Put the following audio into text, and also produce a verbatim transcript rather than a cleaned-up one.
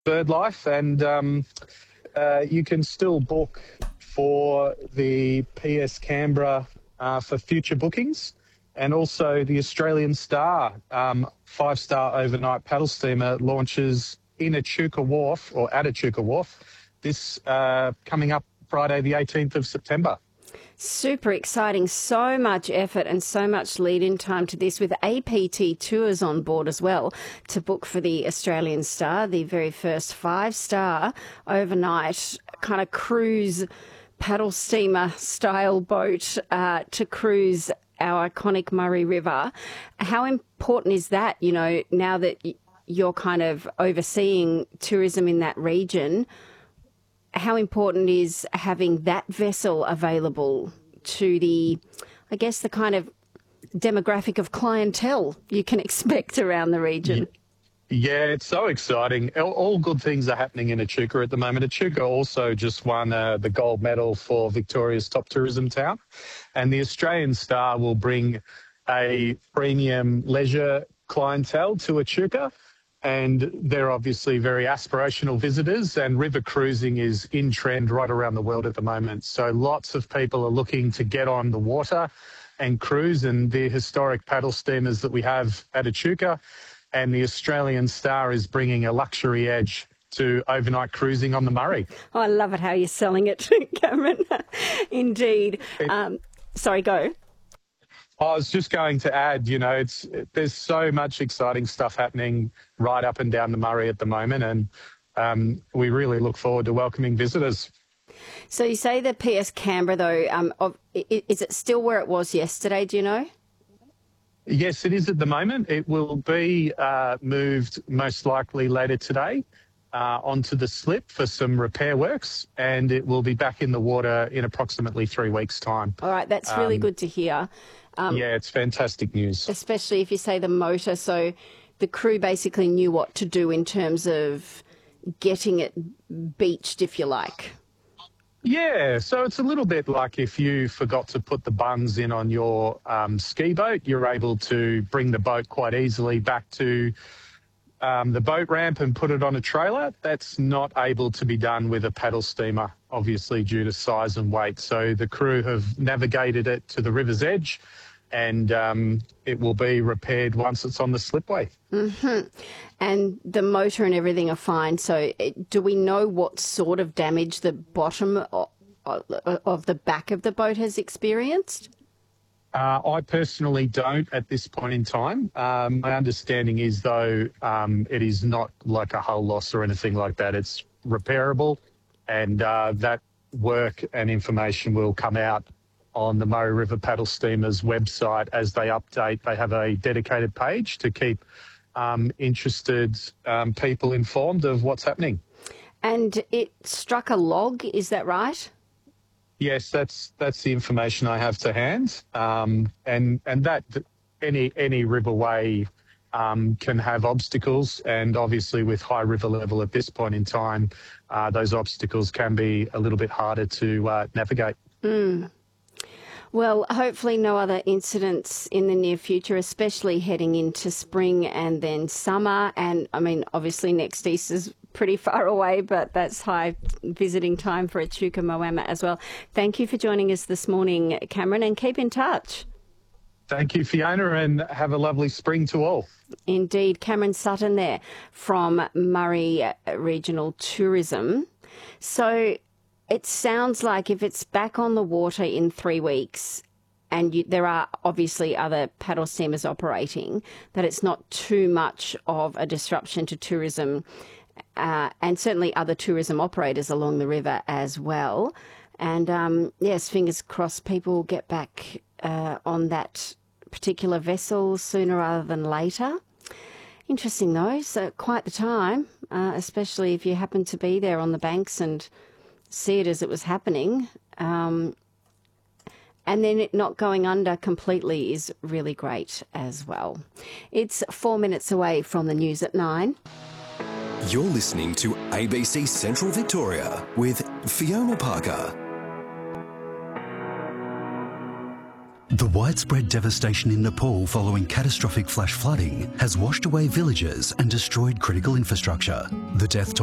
bird life, and um, uh, you can still book for the P S Canberra uh, for future bookings, and also the Australian Star um, five-star overnight paddle steamer launches in Echuca Wharf, or at Echuca Wharf, this uh, coming up Friday the eighteenth of September. Super exciting. So much effort and so much lead-in time to this, with A P T Tours on board as well to book for the Australian Star, the very first five-star overnight kind of cruise paddle steamer style boat uh, to cruise our iconic Murray River. How important is that, you know, now that you're kind of overseeing tourism in that region? How important is having that vessel available to the, I guess, the kind of demographic of clientele you can expect around the region? Yeah, it's so exciting. All, all good things are happening in Echuca at the moment. Echuca also just won uh, the gold medal for Victoria's top tourism town, and the Australian Star will bring a premium leisure clientele to Echuca. And they're obviously very aspirational visitors, and river cruising is in trend right around the world at the moment. So lots of people are looking to get on the water and cruise, and the historic paddle steamers that we have at Echuca, and the Australian Star is bringing a luxury edge to overnight cruising on the Murray. Oh, I love it how you're selling it, Cameron. Indeed. It, um, sorry, go. I was just going to add, you know, it's there's so much exciting stuff happening right up and down the Murray at the moment, and um, we really look forward to welcoming visitors. So you say the P S Canberra, though, um, of, is it still where it was yesterday, do you know? Yes, it is at the moment. It will be uh, moved most likely later today uh, onto the slip for some repair works, and it will be back in the water in approximately three weeks' time. All right, that's really um, good to hear. Um, yeah, it's fantastic news. Especially if you say the motor, so the crew basically knew what to do in terms of getting it beached, if you like. Yeah, so it's a little bit like if you forgot to put the bungs in on your um, ski boat, you're able to bring the boat quite easily back to um, the boat ramp and put it on a trailer. That's not able to be done with a paddle steamer, obviously due to size and weight. So the crew have navigated it to the river's edge, and um, it will be repaired once it's on the slipway. Mm-hmm. And the motor and everything are fine. So it, do we know what sort of damage the bottom of, of the back of the boat has experienced? Uh, I personally don't at this point in time. Um, my understanding is, though, um, it is not like a hull loss or anything like that. It's repairable, and uh, that work and information will come out on the Murray River Paddle Steamers website as they update. They have a dedicated page to keep um, interested um, people informed of what's happening. And it struck a log, is that right? Yes, that's that's the information I have to hand, um, and and that any any riverway um, can have obstacles, and obviously with high river level at this point in time, uh, those obstacles can be a little bit harder to uh, navigate. Mm. Well, hopefully no other incidents in the near future, especially heading into spring and then summer. And, I mean, obviously next Easter's pretty far away, but that's high visiting time for Echuca Moama as well. Thank you for joining us this morning, Cameron, and keep in touch. Thank you, Fiona, and have a lovely spring to all. Indeed. Cameron Sutton there from Murray Regional Tourism. So it sounds like if it's back on the water in three weeks and you, there are obviously other paddle steamers operating, that it's not too much of a disruption to tourism uh, and certainly other tourism operators along the river as well. And, um, yes, fingers crossed people will get back uh, on that particular vessel sooner rather than later. Interesting, though. So quite the time, uh, especially if you happen to be there on the banks and see it as it was happening, um, and then it not going under completely is really great as well. It's four minutes away from the news at nine. You're listening to A B C Central Victoria with Fiona Parker. The widespread devastation in Nepal following catastrophic flash flooding has washed away villages and destroyed critical infrastructure. The death toll